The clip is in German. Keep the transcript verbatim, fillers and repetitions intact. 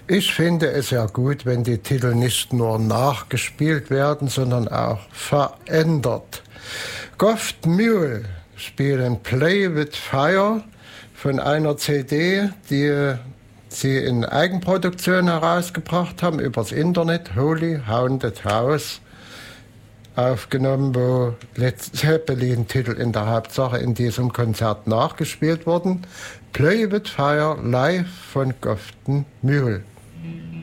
Ich finde es ja gut, wenn die Titel nicht nur nachgespielt werden, sondern auch verändert. Goft Mule spielen Play with Fire von einer C D, die sie in Eigenproduktion herausgebracht haben, übers Internet, Holy Haunted House, aufgenommen, wo Led Zeppelin-Titel in der Hauptsache in diesem Konzert nachgespielt wurden. Play with Fire live von Goft Mule.